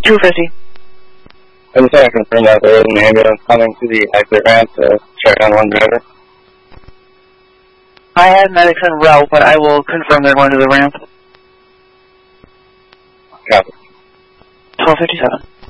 250. I just want to confirm that there is an ambulance coming to the exit ramp to check on one driver. I have medics en route, but I will confirm they're going to the ramp. Copy. 1257.